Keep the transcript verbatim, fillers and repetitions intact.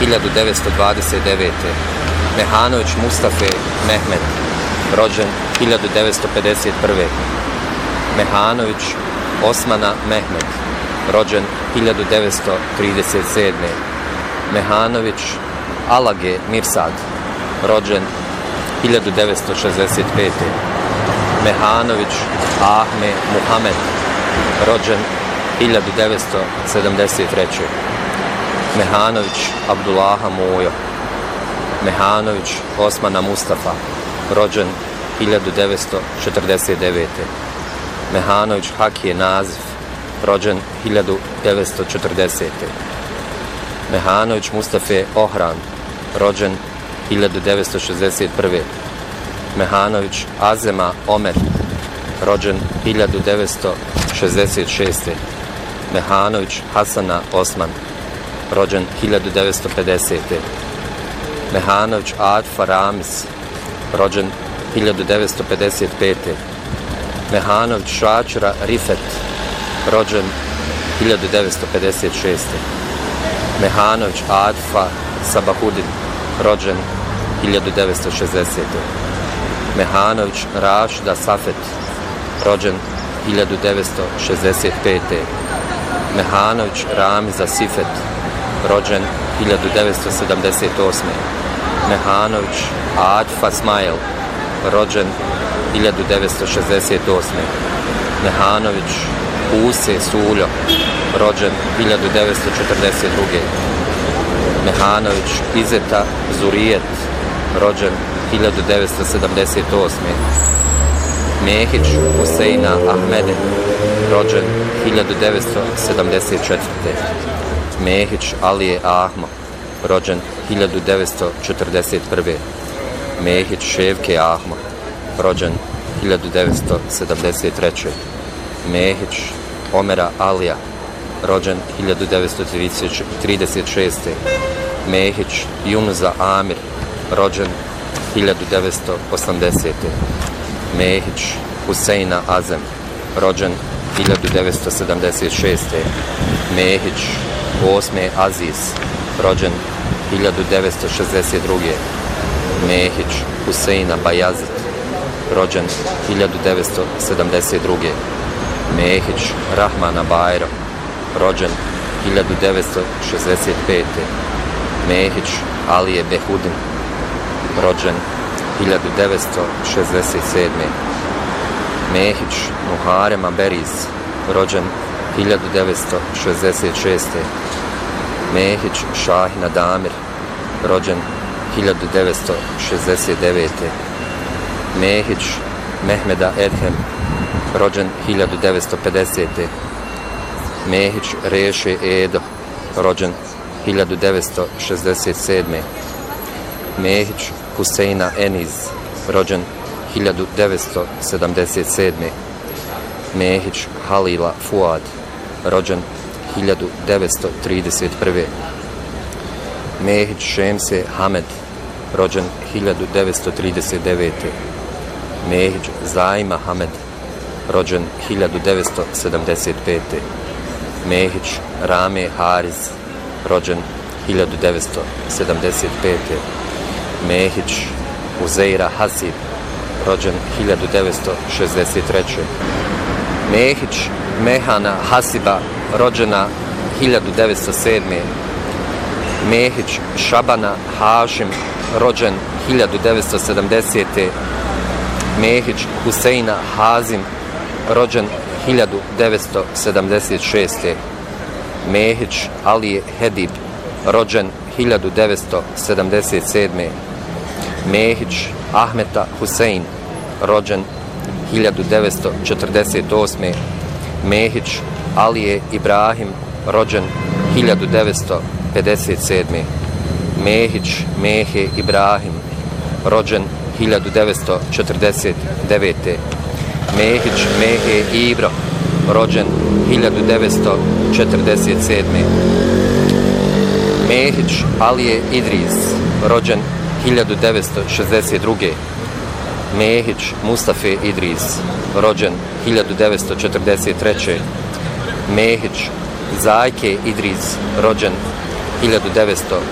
hiljadu devetsto dvadeset devete. Mehanović Mustafe Mehmed, rođen hiljadu devetsto pedeset prve. Mehanović Osmana Mehmed, rođen hiljadu devetsto trideset sedme. Mehanović Alage Mirsad, rođen hiljadu devetsto šezdeset pete. Mehanović Ahme Muhamed, rođen hiljadu devetsto sedamdeset treće. Mehanović Abdullaha Mujo, Mehanović Osmana Mustafa, rođen hiljadu devetsto četrdeset devete. Mehanović Hakije Nazif, rođen hiljadu devetsto četrdesete. Mehanović Mustafe Ohran, rođen hiljadu devetsto šezdeset prve. Mehanović Azema Omer, rođen hiljadu devetsto šezdeset šeste. Mehanović Hasana Osman, rođen hiljadu devetsto pedesete. Mehanović Atfa Ramiz, rođen hiljadu devetsto pedeset pete. Mehanović Šačira Rifet, rođen hiljadu devetsto pedeset šeste. Mehanović Atfa Sabahudin, rođen hiljadu devetsto šezdesete. Mehanović Rašida Safet, rođen hiljadu devetsto šezdeset pete. Mehanović Ramiza Sifet, rođen hiljadu devetsto sedamdeset osme. Mehanović Atfa Smajl, rođen hiljadu devetsto šezdeset osme. Mehanović Use Suljo, rođen hiljadu devetsto četrdeset druge. Mehanović Izeta Zurijet, rođen hiljadu devetsto sedamdeset osme. Mehić Huseina Ahmede, rođen hiljadu devetsto sedamdeset četvrte. Mehić Alije Ahmo, rođen hiljadu devetsto četrdeset prve. Mehić Ševke Ahmo, rođen hiljadu devetsto sedamdeset treće. Mehić Omera Alija, rođen hiljadu devetsto trideset šeste. Mehić Junuza Amir, rođen hiljadu devetsto osamdesete. Mehić Huseina Azem, rođen hiljadu devetsto sedamdeset šeste. Mehić Osme Aziz, rođen hiljadu devetsto šezdeset druge. Mehić Huseina Bajazet, rođen hiljadu devetsto sedamdeset druge. Mehić Rahmana Bajro, rođen hiljadu devetsto šezdeset pete. Mehić Alije Behudin, rođen hiljadu devetsto šezdeset sedme. Mehić Muharema Beriz, rođen hiljadu devetsto šezdeset šeste. Mehić Šahina Damir, rođen hiljadu devetsto šezdeset devete. Mehić Mehmeda Edhem, rođen hiljadu devetsto pedesete. Mehić Reše Edo, rođen hiljadu devetsto šezdeset sedme. Mehić Huseina Eniz, rođen hiljadu devetsto sedamdeset sedme. Mehić Halila Fuad, rođen hiljadu devetsto trideset prve. Mehić Šemse Hamed, rođen hiljadu devetsto trideset devete. Mehić Zaima Hamed, rođen hiljadu devetsto sedamdeset pete. Mehić Rame Hariz, rođen hiljadu devetsto sedamdeset pete. Mehić Uzeira Hasib, rođen hiljadu devetsto šezdeset treće. Mehić Mehana Hasiba, rođena hiljadu devetsto sedme. Mehić Šabana Hašim, rođen hiljadu devetsto sedamdesete. Mehić Huseina Hazim, rođen hiljadu devetsto sedamdeset šeste. Mehić Alije Hedib, rođen hiljadu devetsto sedamdeset sedme. Mehić Ahmeta Husein, rođen hiljadu devetsto četrdeset osme. Mehić Alije Ibrahim, rođen hiljadu devetsto pedeset sedme. Mehić Mehe Ibrahim, rođen hiljadu devetsto četrdeset devete. Mehić Mehe Ibro, rođen hiljadu devetsto četrdeset sedme. Mehić Alije Idris, rođen hiljadu devetsto šezdeset druge. Mehić Mustafe Idris, rođen hiljadu devetsto četrdeset treće. Mehić Zajke Idris, rođen hiljadu devetsto